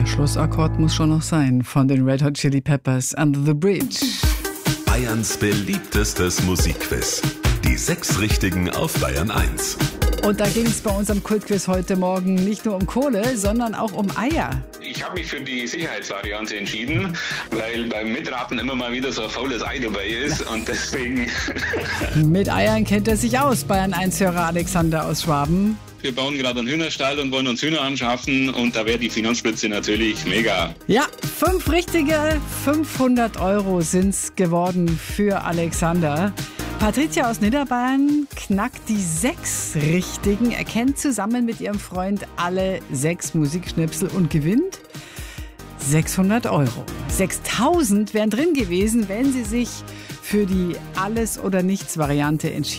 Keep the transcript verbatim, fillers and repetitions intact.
Der Schlussakkord muss schon noch sein von den Red Hot Chili Peppers, Under the Bridge. Bayerns beliebtestes Musikquiz. Die sechs Richtigen auf Bayern eins. Und da ging es bei unserem Kultquiz heute Morgen nicht nur um Kohle, sondern auch um Eier. Ich habe mich für die Sicherheitsvariante entschieden, weil beim Mitraten immer mal wieder so ein faules Ei dabei ist und deswegen... Mit Eiern kennt er sich aus, Bayern eins-Hörer Alexander aus Schwaben. Wir bauen gerade einen Hühnerstall und wollen uns Hühner anschaffen und da wäre die Finanzspritze natürlich mega. Ja, fünf richtige, fünfhundert Euro sind's geworden für Alexander. Patricia aus Niederbayern knackt die sechs Richtigen, erkennt zusammen mit ihrem Freund alle sechs Musikschnipsel und gewinnt sechshundert Euro. sechstausend wären drin gewesen, wenn sie sich für die Alles-oder-Nichts-Variante entschieden